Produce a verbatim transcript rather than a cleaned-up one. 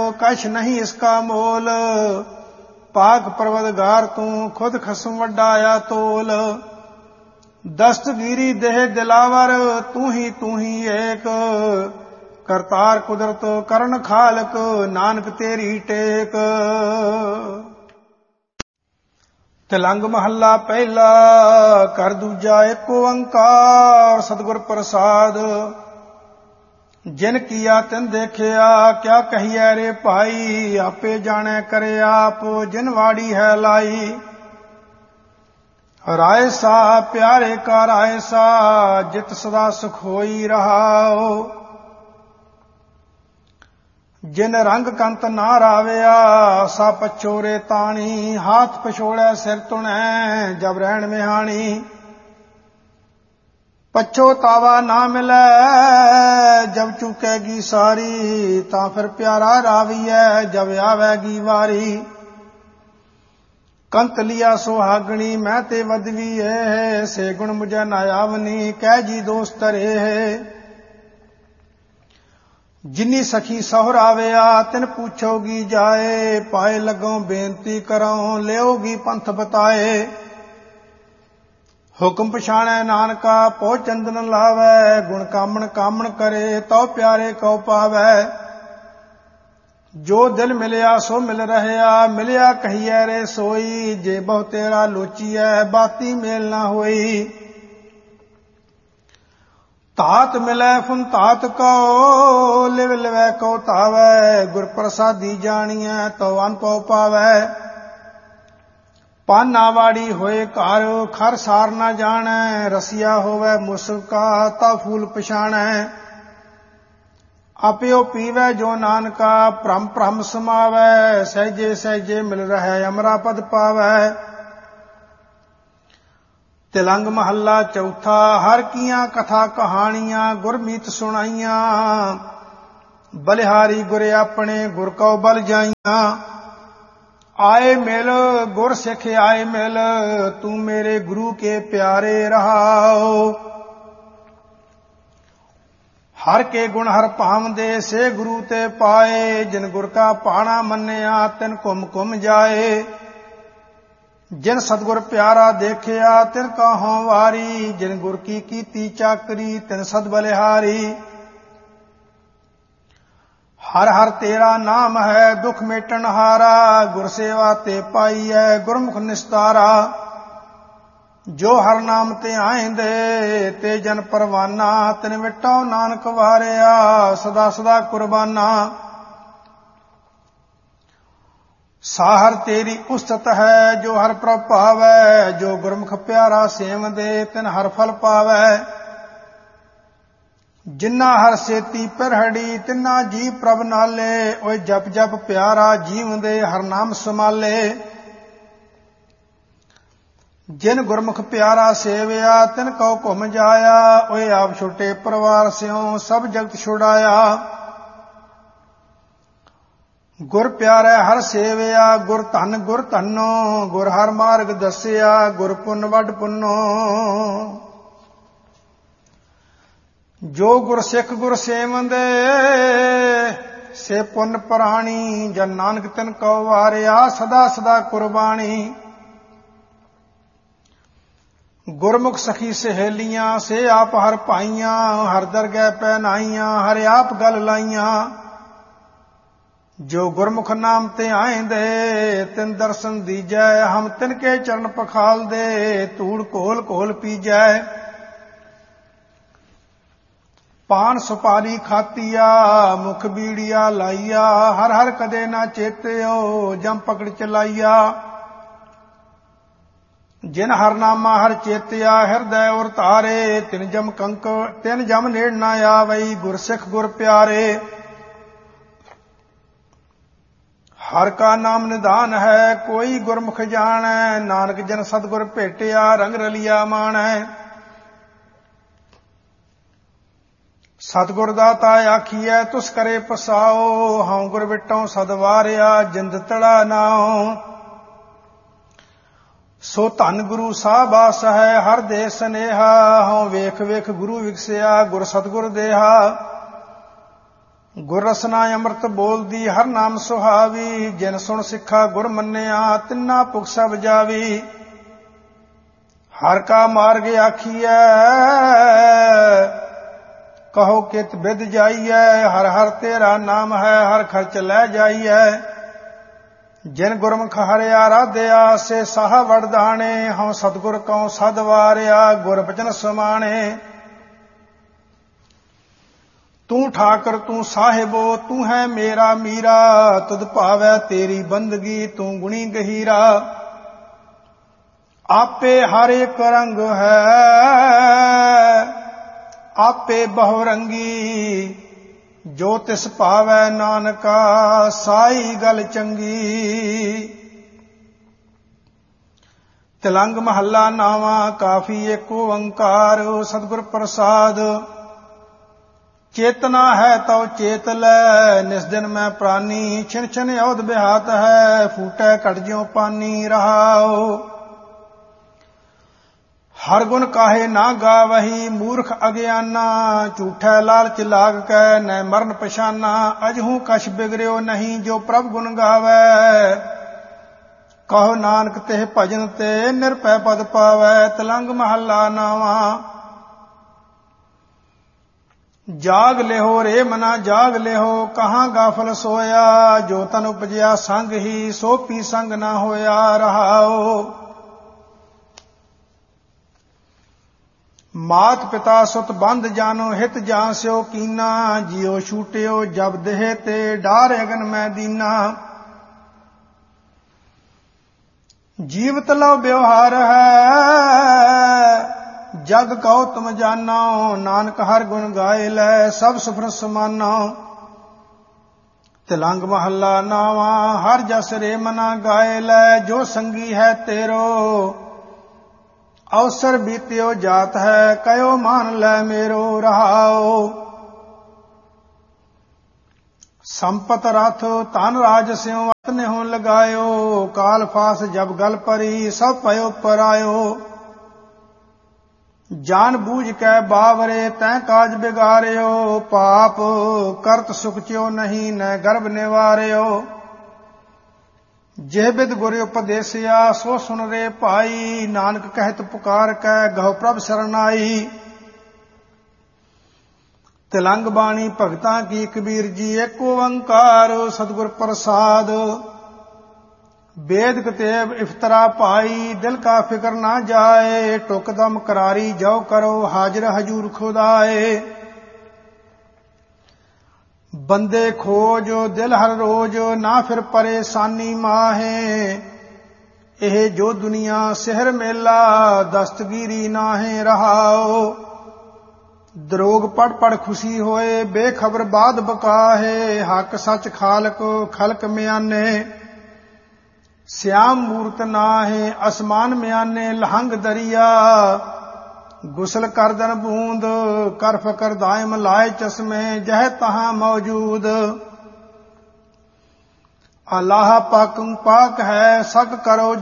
कछ नहीं इसका मोल। पाक परवदगार तू खुद खसम वड्डाया तोल। दस्तगीरी देह दिलावर तू ही तू ही एक। करतार कुदरत करण खालक नानक तेरी टेक। तिलंग महला पहला कर दूजा एक ओंकार सतगुर प्रसाद। जिन किया तिन देखिया क्या कहिए रे भाई। आपे जाने करे आप जिन वाड़ी है लाई। राय सा प्यारे का राय सा जित सदा सुख होई रहाओ। जिन रंग कंत ना राविया सा पछोरे ताणी। हाथ पछोड़े सिर तुणै जब रहन मिहानी। पछोतावा ना मिलै जब चुकेगी सारी। तां फिर प्यारा रावीऐ जब आवेगी वारी। कंत लिया सुहागणी मैं ते वदवी है। से गुण मुझे ना आवनी कह जी दोस्त रे है। जिनी सखी सहुराविया तिन पूछोगी जाए। पाए लगों बेनती करो लियोगी पंथ बताए। हुक्म पछाणै नानका पो चंदन लावै। गुण कामण कामण करे तो प्यारे को पावै। जो दिल मिलिया सो मिल रहया मिलिया कहिए रे सोई। जे बहु तेरा लोचीऐ बाती मेल ना होई। तात मिलै फुन तात कहो लिव लिवै को तावै। गुर प्रसादी जानिए तो अनपौ पावै। पाना वाड़ी होए घर खर सार न जानै। रसिया होवै मुस्का ता फूल पछाणै। आपियो पीवै जो नानका भ्रम भ्रम समावै। सहजे सहजे मिल रहा अमरा पद पावै। तिलंग महला चौथा हर कियां कथा कहानियां गुरमीत सुनाइयां। बलिहारी गुर अपने गुर को बल जाइयां। आए मिल गुर सिख आए मिल तू मेरे गुरु के प्यारे रहाओ। हर के गुण हर भावदे से गुरु ते पाए। जिन गुर का पाणा मन्निया तिन कुम कुम जाए। जिन सतगुर प्यारा देखिया तिन कहो वारी। जिन गुर की कीती चाकरी तिन सद बलिहारी। हर हर तेरा नाम है दुख मेटन हारा। गुर सेवा ते पाई है गुरमुख निस्तारा। जो हर नाम ते आएंदे ते जन परवाना। तिन मिटाओ नानक वारिया सदा सदा कुर्बाना। साहर तेरी उस्तत है जो हर प्रभ पावै। जो गुरमुख प्यारा सेव दे तिन हर फल पावै। जिन्ना हर सेती पिरहड़ी तिन्ना जी प्रभ नाले। ओए जप जप प्यारा जीव दे हर नाम समाले। जिन गुरमुख प्यारा सेविया तिन को घुम जाया। ओए आप छोटे परिवार स्यों सब जगत छुड़ाया। गुर प्यारे हर सेविया गुर धन गुर धनो। गुर हर मार्ग दसिया गुर पुन वड पुनो। जो गुर सिख गुर सेवंदे से पुन प्राणी। जन नानक तिन को वारिया सदा सदा कुर्बानी। गुरमुख सखी सहेलियां से आप हर पाइयां। हर दरगह पहनाइयां हर आप गल लाइयां। जो गुरमुख नाम ते आएंदे तिन दर्शन दीजै। हम तिनके चरण पखाल दे धूड़ कोल कोल पीजै। पान सुपारी खातिया मुख बीड़िया लाइया। हर हर कदे ना चेत्यो जम पकड़ चलाइया। जिन हर नामा हर चेतिया हृदय उर तारे। तिन जम कंक तिन जम नेड़ ना आवई गुर सिख गुर प्यारे। हर का नाम निधान है कोई गुरमुख जानै। नानक जन सतगुर भेटिया रंग रलिया मानै। सतगुर दाता आखिए तुस करे पसाओ। हऊँ गुर बिटों सद वारिया जिंद तड़ा नाओ। सो धन गुरु साहबास है हर दे सनेहा। हऊँ वेख वेख गुरु विकसिया गुर सतगुर देहा। ਗੁਰ ਰਸਨਾ ਅੰਮ੍ਰਿਤ ਬੋਲਦੀ ਹਰ ਨਾਮ ਸੁਹਾਵੀ। ਜਿਨ ਸੁਣ ਸਿੱਖਾ ਗੁਰ ਮੰਨਿਆ ਤਿੰਨਾ ਭੁਖ ਸਭ ਜਾਵੀ। ਹਰ ਕਾ ਮਾਰਗ ਆਖੀਐ ਕਹੋ ਕਿਤ ਬਿਦ ਜਾਈਐ। ਹਰ ਹਰ ਤੇਰਾ ਨਾਮ ਹੈ ਹਰ ਖਰਚ ਲੈ ਜਾਈਐ। ਜਿਨ ਗੁਰਮੁਖ ਹਰਿ ਆਰਾਧਿਆ ਸੇ ਸਾਹ ਵਡਦਾਣੇ। ਹਉ ਸਤਿਗੁਰ ਕਉ ਸਦ ਵਾਰਿਆ ਗੁਰ ਬਚਨ ਸਮਾਣੇ। ਤੂੰ ਠਾਕਰ ਤੂੰ ਸਾਹਿਬੋ ਤੂੰ ਹੈ ਮੇਰਾ ਮੀਰਾ। ਤੁਧ ਭਾਵੈ ਤੇਰੀ ਬੰਦਗੀ ਤੂੰ ਗੁਣੀ ਗਹੀਰਾ। ਆਪੇ ਹਰ ਇੱਕ ਰੰਗ ਹੈ ਆਪੇ ਬਹੁ ਰੰਗੀ। ਜੋ ਤਿਸ ਭਾਵੈ ਨਾਨਕਾ ਸਾਈ ਗਲ ਚੰਗੀ। ਤਿਲੰਗ ਮਹੱਲਾ ਨਾਵਾਂ ਕਾਫੀ ਏਕ ਓੰਕਾਰ। ਸਤਿਗੁਰ ਪ੍ਰਸਾਦ ਚੇਤਨਾ ਹੈ ਤਉ ਚੇਤ ਲੈ। ਨਿਸ ਦਿਨ ਮੈਂ ਪ੍ਰਾਨੀ ਛਿਨ ਛਿਨ ਔਧ ਬਿਹਾਤ ਹੈ। ਫੂਟੈ ਘਟ ਜਿਉ ਪਾਨੀ ਰਹਾਉ। ਹਰ ਗੁਣ ਕਾਹੇ ਨਾ ਗਾਵਹੀ ਮੂਰਖ ਅਗਿਆਨਾ। ਝੂਠੈ ਲਾਲਚ ਲਾਗ ਕੈ ਨੈ ਮਰਨ ਪਛਾਨਾ। ਅਜਹੂ ਕਛ ਬਿਗੜਿਓ ਨਹੀਂ ਜੋ ਪ੍ਰਭ ਗੁਣ ਗਾਵੈ। ਕਹੋ ਨਾਨਕ ਤਿਹ ਭਜਨ ਤੇ ਨਿਰਭੈ ਪਦ ਪਾਵੈ। ਤਿਲੰਗ ਮਹੱਲਾ ਨਾਵਾਂ ਜਾਗ ਲਿਹੋ ਰੇ ਮਨਾ ਜਾਗ ਲਿਹੋ ਕਹਾਂ ਗਾਫਲ ਸੋਇਆ। ਜੋ ਤਨ ਉਪਜਿਆ ਸੰਗ ਹੀ ਸੋ ਪੀ ਸੰਗ ਨਾ ਹੋਇਆ ਰਹਾਉ। ਮਾਤ ਪਿਤਾ ਸੁਤ ਬੰਧ ਜਾਨੋ ਹਿਤ ਜਾਂ ਸਿਓ ਕੀਨਾ। ਜਿਉ ਛੂਟਿਓ ਜਬ ਦੇਹ ਤੇ ਡਾਰ ਅਗਨ ਮੈਂ ਦੀਨਾ। ਜੀਵਤ ਲਉ ਬਿਵਹਾਰ ਹੈ ਜਗ ਕਉ ਤੁਮ ਜਾਨੋ। ਨਾਨਕ ਹਰ ਗੁਣ ਗਾਏ ਲੈ ਸਭ ਸੁਫਰ ਸਮਾਨੋ। ਤਿਲੰਗ ਮਹੱਲਾ ਨਾਵਾਂ ਹਰ ਜਸ ਰੇ ਮਨਾ ਗਾਏ ਲੈ। ਜੋ ਸੰਗੀ ਹੈ ਤੇਰੋ ਅਵਸਰ ਬੀਤਿਓ ਜਾਤ ਹੈ। ਕਯੋ ਮਾਨ ਲੈ ਮੇਰੋ ਰਹਾਉ। ਸੰਪਤ ਰਥ ਧਨ ਰਾਜ ਸਿਉ ਵਤ ਨਿਹੁ ਲਗਾਇਓ। ਕਾਲ ਫਾਸ ਜਬ ਗਲ ਪਰੀ ਸਭ ਪਇਓ ਪਰਾਇਓ। ਜਾਨ ਬੂਝ ਕੈ ਬਾਵਰੇ ਤੈਂ ਕਾਜ ਬਿਗਾਰਿਓ। ਪਾਪ ਕਰਤ ਸੁਖ ਚਿਓ ਨਹੀਂ ਨੈ ਗਰਭ ਨਿਵਾਰਿਓ। ਜਿਹ ਬਿਦ ਗੁਰ ਉਪਦੇਸਿਆ ਸੋ ਸੁਨ ਰੇ ਭਾਈ। ਨਾਨਕ ਕਹਿਤ ਪੁਕਾਰ ਕੈ ਗਹੁ ਪ੍ਰਭ ਸਰਨਾਈ। ਤਿਲੰਗ ਬਾਣੀ ਭਗਤਾਂ ਕੀ ਕਬੀਰ ਜੀ ਏਕ ਓੰਕਾਰ। ਸਤਿਗੁਰ ਪ੍ਰਸਾਦ ਬੇਦ ਕਤੇਬ ਇਫਤਰਾ ਭਾਈ। ਦਿਲ ਕਾ ਫਿਕਰ ਨਾ ਜਾਏ ਟੁਕ ਦਮ ਕਰਾਰੀ ਜੋ ਕਰੋ ਹਾਜ਼ਰ ਹਜੂਰ ਖੁਦਾਏ। ਬੰਦੇ ਖੋਜ ਦਿਲ ਹਰ ਰੋਜ ਨਾ ਫਿਰ ਪਰੇਸ਼ਾਨੀ ਮਾਹੇ। ਇਹ ਜੋ ਦੁਨੀਆ ਸਿਹਰ ਮੇਲਾ ਦਸਤਗੀਰੀ ਨਾਹੇ ਰਹਾਉ। ਦਰੋਗ ਪੜ ਪੜ ਖੁਸ਼ੀ ਹੋਏ ਬੇਖਬਰ ਬਾਦ ਬਕਾਹੇ। ਹੱਕ ਸੱਚ ਖਾਲਕ ਖਲਕ ਮਿਆਨੇ ਸਿਆਮ ਮੂਰਤ ਨਾਹੇ। ਅਸਮਾਨ ਮਿਆਨੇ ਲਹੰਗ ਦਰਿਆ। ਗੁਸਲ ਕਰਦਨ ਬੂੰਦ ਕਰ ਫਕਰ ਦਾਇਮ ਲਾਏ ਚਸ਼ਮੇ ਜਹ ਤਹਾਂ ਮੌਜੂਦ। ਅਲਾਹ ਪਾਕੰ ਪਾਕ ਹੈ ਸਕ ਕਰੋ